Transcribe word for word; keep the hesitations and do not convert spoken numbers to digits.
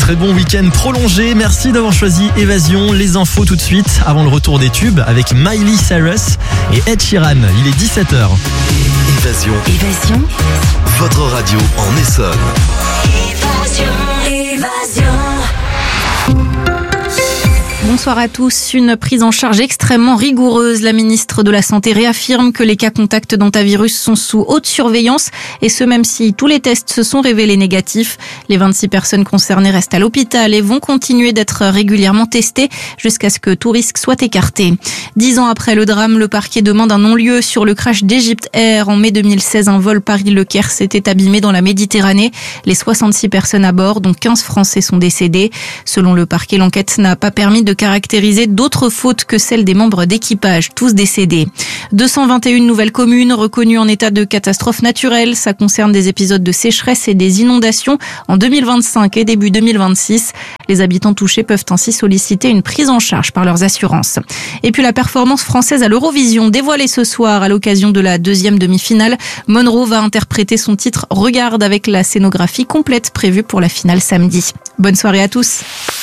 Très bon week-end prolongé. Merci d'avoir choisi Évasion. Les infos tout de suite avant le retour des tubes avec Miley Cyrus et Ed Sheeran. Il est dix-sept heures. Évasion. Évasion. Votre radio en Essonne. Évasion. Évasion. Bonsoir à tous. Une prise en charge extrêmement rigoureuse. La ministre de la Santé réaffirme que les cas contacts d'hantavirus sont sous haute surveillance et ce même si tous les tests se sont révélés négatifs. Les vingt-six personnes concernées restent à l'hôpital et vont continuer d'être régulièrement testées jusqu'à ce que tout risque soit écarté. Dix ans après le drame, le parquet demande un non-lieu sur le crash d'Egypt Air. En mai deux mille seize, un vol Paris-Le Caire s'était abîmé dans la Méditerranée. Les soixante-six personnes à bord, dont quinze Français, sont décédées. Selon le parquet, l'enquête n'a pas permis de caractériser d'autres fautes que celles des membres d'équipage, tous décédés. deux cent vingt et une nouvelles communes reconnues en état de catastrophe naturelle. Ça concerne des épisodes de sécheresse et des inondations en deux mille vingt-cinq et début deux mille vingt-six. Les habitants touchés peuvent ainsi solliciter une prise en charge par leurs assurances. Et puis la performance française à l'Eurovision dévoilée ce soir à l'occasion de la deuxième demi-finale. Monroe va interpréter son titre Regarde avec la scénographie complète prévue pour la finale samedi. Bonne soirée à tous.